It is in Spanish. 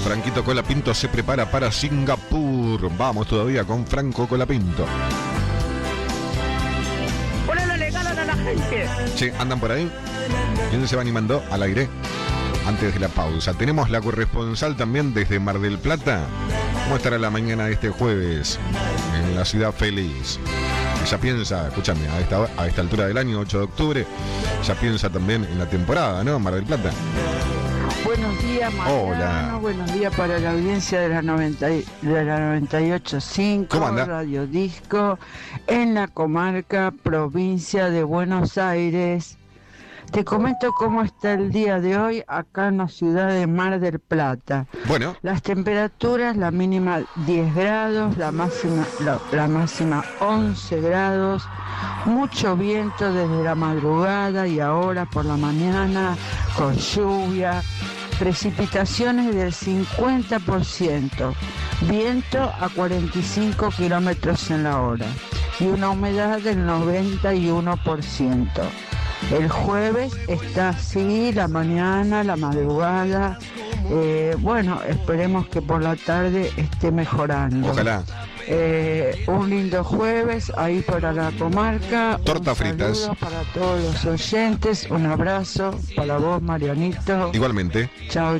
Franquito Colapinto se prepara para Singapur. Vamos todavía con Franco Colapinto. ¡Ponele ganas a la gente! Sí, andan por ahí. ¿Quién se va animando al aire? Antes de la pausa, tenemos la corresponsal también desde Mar del Plata. ¿Cómo estará la mañana de este jueves en la ciudad feliz? Ya piensa, escúchame, a esta altura del año, 8 de octubre, ya piensa también en la temporada, ¿no? Mar del Plata. Buenos días, Mariano. Hola. Buenos días para la audiencia de la 98.5 ¿Cómo anda? Radio Disco en la comarca provincia de Buenos Aires. Te comento cómo está el día de hoy acá en la ciudad de Mar del Plata. Bueno, Las temperaturas, la mínima 10 grados, la máxima 11 grados, mucho viento desde la madrugada y ahora por la mañana con lluvia, precipitaciones del 50%, viento a 45 kilómetros en la hora y una humedad del 91%. El jueves está así, la mañana, la madrugada. Bueno, esperemos que por la tarde esté mejorando. ojalá. Un lindo jueves ahí para la comarca. Torta fritas. Un saludo para todos los oyentes. Un abrazo para vos, Marianito. Igualmente. Chao.